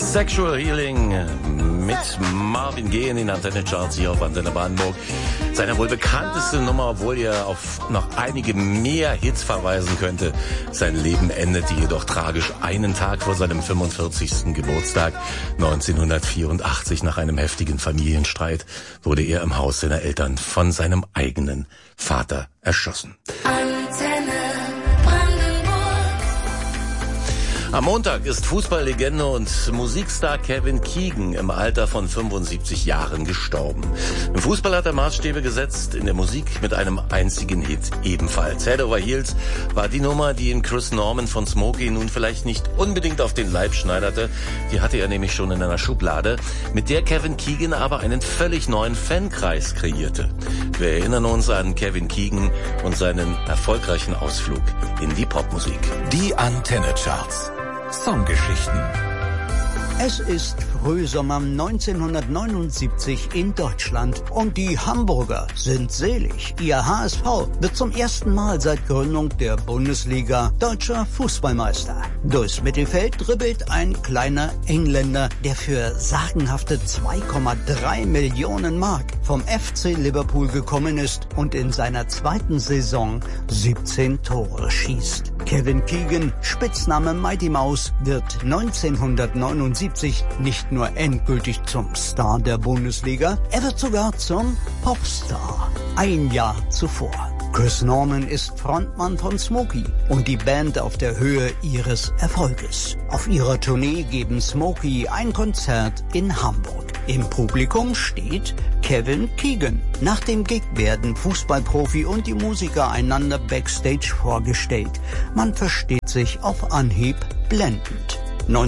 Sexual Healing mit Marvin Gaye in den Antenne-Charts hier auf Antenne Brandenburg. Seine wohl bekannteste Nummer, obwohl er auf noch einige mehr Hits verweisen könnte. Sein Leben endete jedoch tragisch einen Tag vor seinem 45. Geburtstag. 1984 nach einem heftigen Familienstreit wurde er im Haus seiner Eltern von seinem eigenen Vater erschossen. Am Montag ist Fußballlegende und Musikstar Kevin Keegan im Alter von 75 Jahren gestorben. Im Fußball hat er Maßstäbe gesetzt, in der Musik mit einem einzigen Hit ebenfalls. Head Over Heels war die Nummer, die ihm Chris Norman von Smokey nun vielleicht nicht unbedingt auf den Leib schneiderte. Die hatte er nämlich schon in einer Schublade, mit der Kevin Keegan aber einen völlig neuen Fankreis kreierte. Wir erinnern uns an Kevin Keegan und seinen erfolgreichen Ausflug in die Popmusik. Die Antenne-Charts. Songgeschichten. Es ist Frühsommer 1979 in Deutschland und die Hamburger sind selig. Ihr HSV wird zum ersten Mal seit Gründung der Bundesliga deutscher Fußballmeister. Durchs Mittelfeld dribbelt ein kleiner Engländer, der für sagenhafte 2,3 Millionen Mark vom FC Liverpool gekommen ist und in seiner zweiten Saison 17 Tore schießt. Kevin Keegan, Spitzname Mighty Mouse, wird 1979 nicht nur endgültig zum Star der Bundesliga, er wird sogar zum Popstar. Ein Jahr zuvor. Chris Norman ist Frontmann von Smokey und die Band auf der Höhe ihres Erfolges. Auf ihrer Tournee geben Smokey ein Konzert in Hamburg. Im Publikum steht Kevin Keegan. Nach dem Gig werden Fußballprofi und die Musiker einander backstage vorgestellt. Man versteht sich auf Anhieb blendend.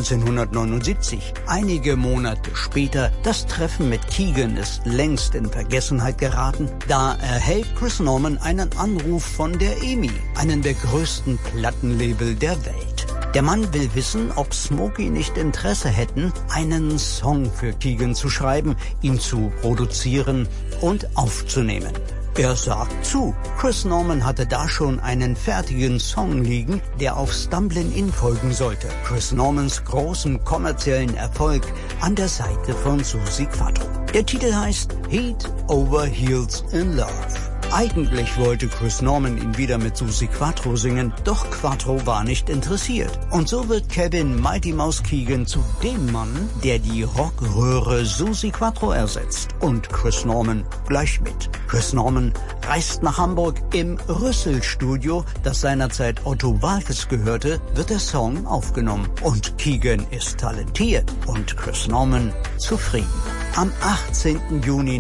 1979, einige Monate später, das Treffen mit Keegan ist längst in Vergessenheit geraten. Da erhält Chris Norman einen Anruf von der EMI, einem der größten Plattenlabel der Welt. Der Mann will wissen, ob Smokey nicht Interesse hätten, einen Song für Keegan zu schreiben, ihn zu produzieren und aufzunehmen. Er sagt zu. Chris Norman hatte da schon einen fertigen Song liegen, der auf Stumblin' In folgen sollte. Chris Normans großen kommerziellen Erfolg an der Seite von Suzi Quatro. Der Titel heißt Head Over Heels in Love. Eigentlich wollte Chris Norman ihn wieder mit Suzi Quatro singen, doch Quatro war nicht interessiert. Und so wird Kevin Mighty Mouse Keegan zu dem Mann, der die Rockröhre Suzi Quatro ersetzt. Und Chris Norman gleich mit. Chris Norman reist nach Hamburg. Im Rüssel-Studio, das seinerzeit Otto Waalkes gehörte, wird der Song aufgenommen. Und Keegan ist talentiert und Chris Norman zufrieden. Am 18. Juni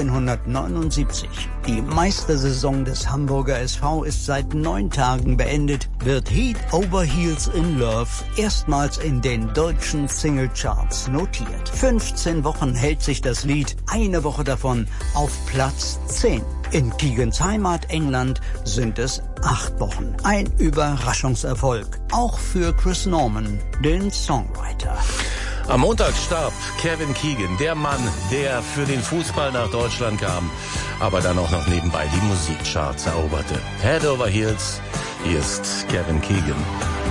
1979. Die Meistersaison des Hamburger SV ist seit 9 Tagen beendet, wird Head Over Heels in Love erstmals in den deutschen Singlecharts notiert. 15 Wochen hält sich das Lied, eine Woche davon auf Platz 10. In Keegans Heimat England sind es 8 Wochen. Ein Überraschungserfolg, auch für Chris Norman, den Songwriter. Am Montag starb Kevin Keegan, der Mann, der für den Fußball nach Deutschland kam, aber dann auch noch nebenbei die Musikcharts eroberte. Head Over Heels, hier ist Kevin Keegan.